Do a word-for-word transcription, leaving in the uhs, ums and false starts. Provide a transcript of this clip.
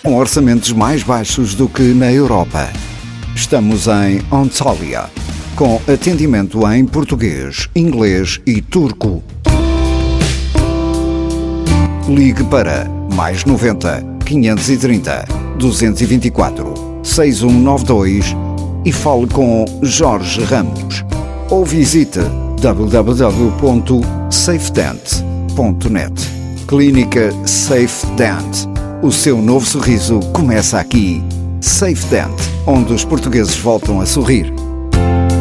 com orçamentos mais baixos do que na Europa. Estamos em Antalya, com atendimento em português, inglês e turco. Ligue para mais noventa, quinhentos e trinta, duzentos e vinte e quatro, seis um nove dois e fale com Jorge Ramos. Ou visite w w w ponto safedent ponto net. Clínica SafeDent. O seu novo sorriso começa aqui. SafeDent, onde os portugueses voltam a sorrir.